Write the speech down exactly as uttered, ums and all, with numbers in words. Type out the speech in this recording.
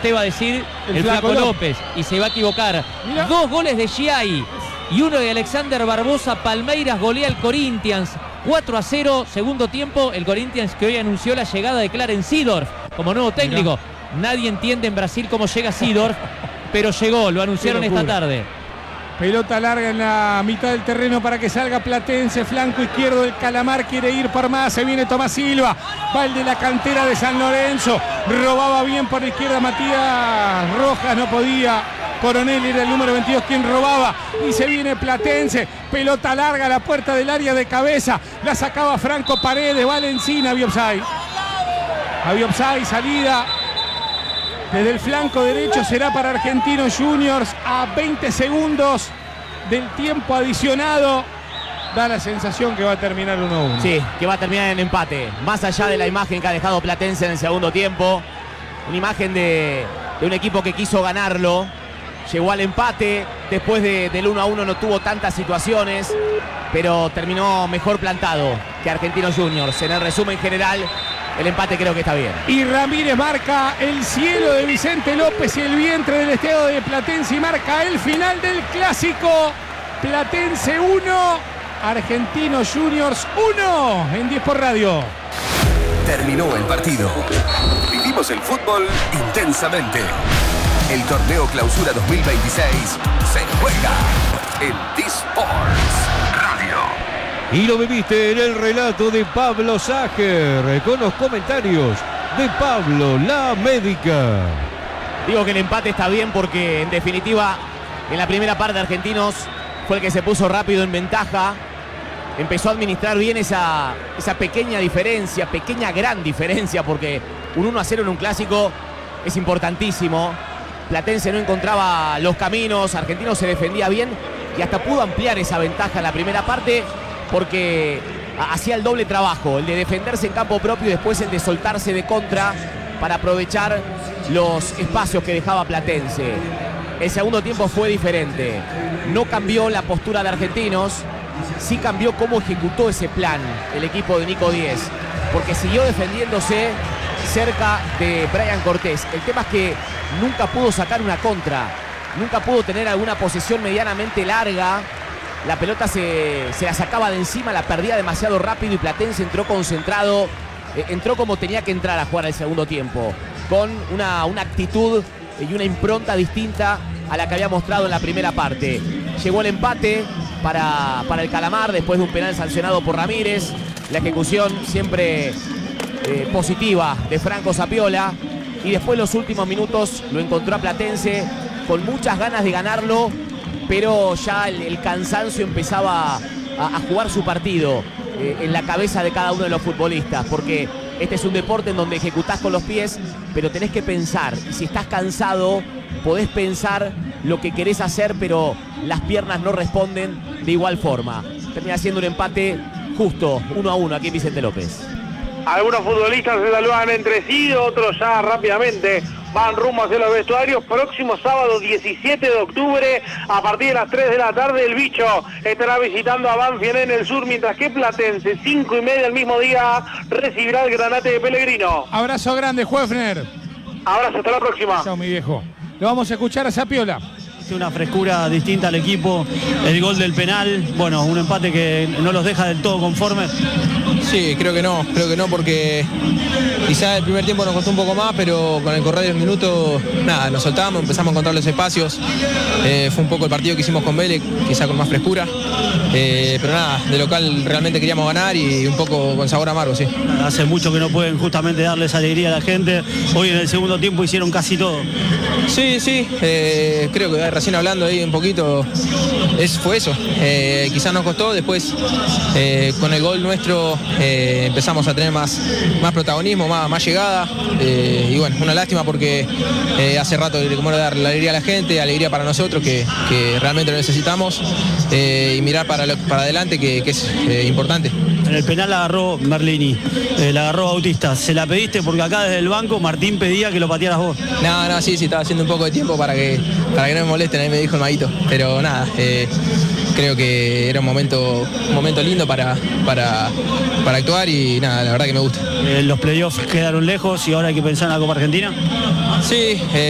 usted va a decir el, el Flaco Flaco López y se va a equivocar. Mirá. Dos goles de Giai y uno de Alexander Barbosa. Palmeiras golea al Corinthians cuatro a cero, segundo tiempo. El Corinthians que hoy anunció la llegada de Clarence Seedorf como nuevo técnico. Mirá. Nadie entiende en Brasil cómo llega Seedorf, pero llegó, lo anunciaron esta tarde. Pelota larga en la mitad del terreno para que salga Platense, flanco izquierdo del Calamar, quiere ir por más, se viene Tomás Silva, va el de la cantera de San Lorenzo, robaba bien por la izquierda Matías Rojas, no podía, Coronel era el número veintidós quien robaba, y se viene Platense, pelota larga a la puerta del área de cabeza, la sacaba Franco Paredes, Valencina, había offside, había offside, salida desde el flanco derecho, será para Argentinos Juniors a veinte segundos del tiempo adicionado. Da la sensación que va a terminar uno a uno. Sí, que va a terminar en empate. Más allá de la imagen que ha dejado Platense en el segundo tiempo. Una imagen de, de un equipo que quiso ganarlo. Llegó al empate. Después de, del uno a uno no tuvo tantas situaciones. Pero terminó mejor plantado que Argentinos Juniors. En el resumen general, el empate creo que está bien. Y Ramírez marca el cielo de Vicente López y el vientre del estadio de Platense y marca el final del clásico. Platense uno, Argentinos Juniors uno en diez por radio. Terminó el partido. Vivimos el fútbol intensamente. El torneo Clausura dos mil veintiséis se juega en D-Sports Radio. Y lo viviste en el relato de Pablo Sager, con los comentarios de Pablo La Médica. Digo que el empate está bien porque, en definitiva, en la primera parte Argentinos fue el que se puso rápido en ventaja. Empezó a administrar bien esa, esa pequeña diferencia, pequeña gran diferencia, porque un uno a cero en un clásico es importantísimo. Platense no encontraba los caminos, Argentinos se defendía bien y hasta pudo ampliar esa ventaja en la primera parte, porque hacía el doble trabajo, el de defenderse en campo propio y después el de soltarse de contra para aprovechar los espacios que dejaba Platense. El segundo tiempo fue diferente, no cambió la postura de Argentinos, sí cambió cómo ejecutó ese plan el equipo de Nico Díez, porque siguió defendiéndose cerca de Brian Cortés. El tema es que nunca pudo sacar una contra, nunca pudo tener alguna posesión medianamente larga. La pelota se, se la sacaba de encima, la perdía demasiado rápido y Platense entró concentrado, eh, entró como tenía que entrar a jugar el segundo tiempo, con una, una actitud y una impronta distinta a la que había mostrado en la primera parte. Llegó el empate para, para el Calamar después de un penal sancionado por Ramírez, la ejecución siempre eh, positiva de Franco Zapiola, y después los últimos minutos lo encontró a Platense con muchas ganas de ganarlo, pero ya el, el cansancio empezaba a, a jugar su partido eh, en la cabeza de cada uno de los futbolistas, porque este es un deporte en donde ejecutás con los pies, pero tenés que pensar, y si estás cansado, podés pensar lo que querés hacer, pero las piernas no responden de igual forma. Termina siendo un empate justo, uno a uno aquí en Vicente López. Algunos futbolistas se saludan entre sí, otros ya rápidamente van rumbo hacia los vestuarios. Próximo sábado diecisiete de octubre, a partir de las tres de la tarde, el Bicho estará visitando a Banfield en el sur, mientras que Platense, cinco y media el mismo día, recibirá el Granate de Pellegrino. Abrazo grande, Juefner. Abrazo, hasta la próxima. Chao, mi viejo. Lo vamos a escuchar a Zapiola. Una frescura distinta al equipo, el gol del penal, bueno, un empate que no los deja del todo conformes. Sí, creo que no, creo que no, porque quizá el primer tiempo nos costó un poco más, pero con el correr de los minutos, nada, nos soltamos, empezamos a encontrar los espacios. Eh, fue un poco el partido que hicimos con Vélez, quizá con más frescura, eh, pero nada, de local realmente queríamos ganar y un poco con sabor amargo, sí. Hace mucho que no pueden justamente darles alegría a la gente, hoy en el segundo tiempo hicieron casi todo. Sí, sí, eh, creo que recién hablando ahí un poquito, es, fue eso, eh, quizás nos costó, después eh, con el gol nuestro eh, empezamos a tener más, más protagonismo, más, más llegada, eh, y bueno, una lástima porque eh, hace rato que como dar la alegría a la gente, alegría para nosotros que, que realmente lo necesitamos, eh, y mirar para, lo, para adelante que, que es eh, importante. En el penal la agarró Merlini, eh, la agarró Bautista, ¿se la pediste? Porque acá desde el banco Martín pedía que lo patearas vos. No, no, sí, sí, estaba haciendo un poco de tiempo para que, para que no me molesten, ahí me dijo el maguito, pero nada, eh, creo que era un momento, un momento lindo para, para, para actuar y nada, la verdad que me gusta. Eh, los playoffs quedaron lejos y ahora hay que pensar en la Copa Argentina. Sí, eh,